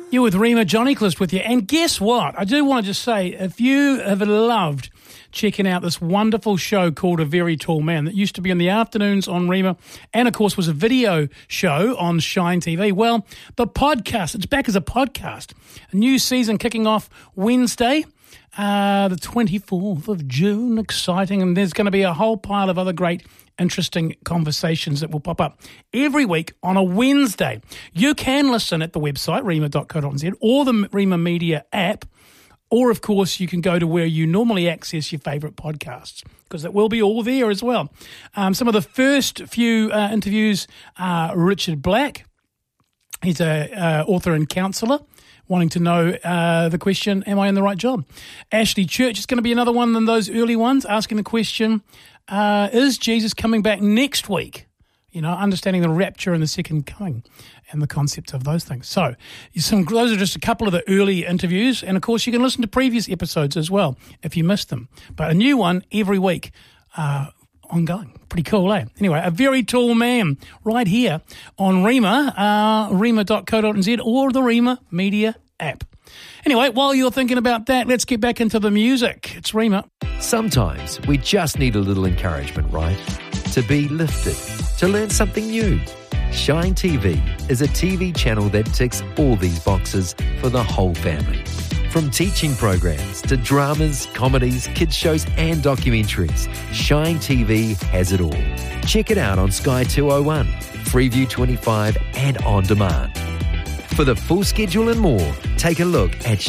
You're with Rima, Johnny Clist with you. And guess what? I do want to just say, if you have loved checking out this wonderful show called A Very Tall Man that used to be in the afternoons on Rima and, of course, was a video show on Shine TV, well, the podcast, it's back as a podcast. A new season kicking off Wednesday, the 24th of June. Exciting. And there's going to be a whole pile of other great interesting conversations that will pop up every week on a Wednesday. You can listen at the website, rima.co.nz, or the Rima Media app, or, of course, you can go to where you normally access your favourite podcasts, because it will be all there as well. Some of the first few interviews are Richard Black. He's a author and counsellor, wanting to know the question, am I in the right job? Ashley Church is going to be another one than those early ones, asking the question, is Jesus coming back next week? You know, understanding the rapture and the second coming and the concept of those things. So those are just a couple of the early interviews. And, of course, you can listen to previous episodes as well if you missed them. But a new one every week, ongoing. Pretty cool, eh? Anyway, A Very Tall Man right here on Rima, rima.co.nz or the Rima Media app. Anyway, while you're thinking about that, let's get back into the music. It's Rima. Sometimes we just need a little encouragement, right? To be lifted, to learn something new. Shine TV is a TV channel that ticks all these boxes for the whole family. From teaching programs to dramas, comedies, kids shows and documentaries, Shine TV has it all. Check it out on Sky 201, Freeview 25 and on demand. For the full schedule and more, take a look at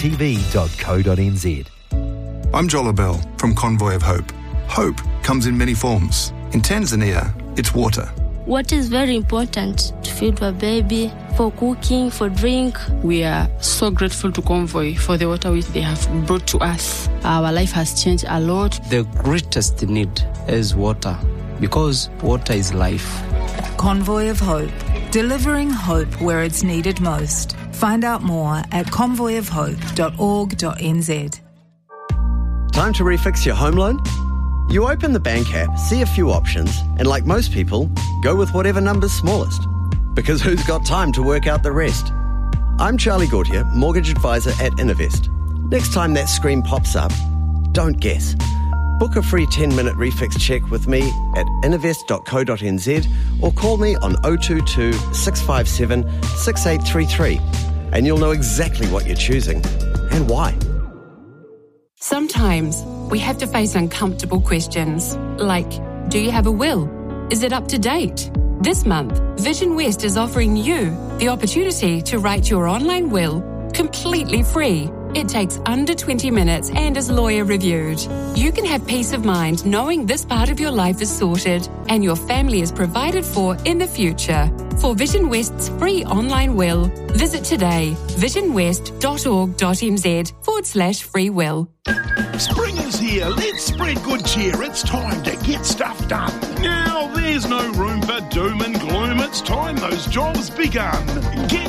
shinetv.co.nz. I'm Jola Bell from Convoy of Hope. Hope comes in many forms. In Tanzania, it's water. What is very important to feed a baby, for cooking, for drink. We are so grateful to Convoy for the water which they have brought to us. Our life has changed a lot. The greatest need is water, because water is life. Convoy of Hope, delivering hope where it's needed most. Find out more at convoyofhope.org.nz. Time to refix your home loan? You open the bank app, see a few options, and like most people, go with whatever number's smallest. Because who's got time to work out the rest? I'm Charlie Gautier, mortgage advisor at Innovest. Next time that screen pops up, don't guess. Book a free 10-minute refix check with me at innovest.co.nz or call me on 022 657 6833 and you'll know exactly what you're choosing and why. Sometimes we have to face uncomfortable questions like, do you have a will? Is it up to date? This month, Vision West is offering you the opportunity to write your online will completely free. It takes under 20 minutes and is lawyer reviewed. You can have peace of mind knowing this part of your life is sorted and your family is provided for in the future. For Vision West's free online will, visit today visionwest.org.nz/free will. Spring is here. Let's spread good cheer. It's time to get stuff done. Now there's no room for doom and gloom. It's time those jobs begun. Get